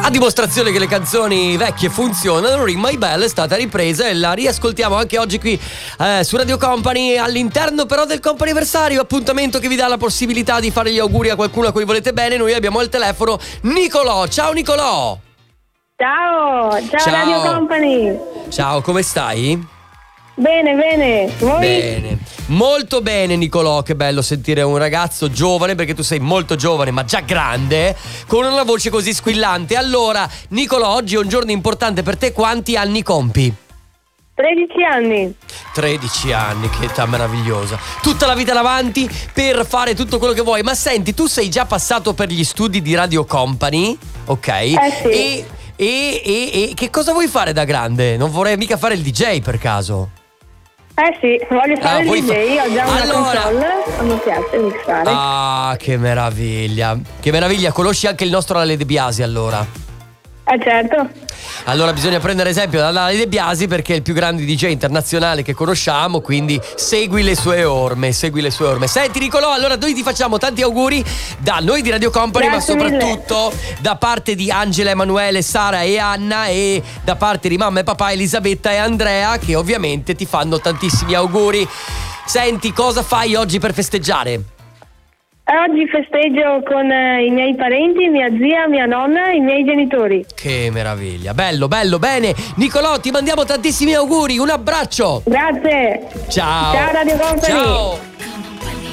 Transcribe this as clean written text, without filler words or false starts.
A dimostrazione che le canzoni vecchie funzionano, Ring My Bell è stata ripresa e la riascoltiamo anche oggi qui su Radio Company, all'interno però del comp'anniversario, appuntamento che vi dà la possibilità di fare gli auguri a qualcuno a cui volete bene. Noi abbiamo al telefono Nicolò. Ciao Nicolò. Ciao Radio Company. Ciao, come stai? Bene, voi? Bene, molto bene Nicolò, che bello sentire un ragazzo giovane, perché tu sei molto giovane ma già grande, con una voce così squillante. Allora Nicolò, oggi è un giorno importante per te, quanti anni compi? 13 anni. 13 anni, che età meravigliosa. Tutta la vita davanti per fare tutto quello che vuoi. Ma senti, tu sei già passato per gli studi di Radio Company, ok? Sì. E che cosa vuoi fare da grande? Non vorrei mica fare il DJ per caso? Sì, voglio fare il DJ, ho già una console, mi piace mixare. Ah, che meraviglia. Che meraviglia, conosci anche il nostro Ale De Biasi allora? Certo. Allora bisogna prendere esempio da Ale De Biasi, perché è il più grande DJ internazionale che conosciamo, quindi segui le sue orme. Senti Nicolò, allora noi ti facciamo tanti auguri da noi di Radio Company, grazie ma soprattutto da parte di Angela, Emanuele, Sara e Anna, e da parte di mamma e papà Elisabetta e Andrea, che ovviamente ti fanno tantissimi auguri. Senti, cosa fai oggi per festeggiare? Oggi festeggio con i miei parenti, mia zia, mia nonna e i miei genitori. Che meraviglia, bello, bene. Nicolò, ti mandiamo tantissimi auguri, un abbraccio. Grazie. Ciao. Ciao Radio Company. Ciao.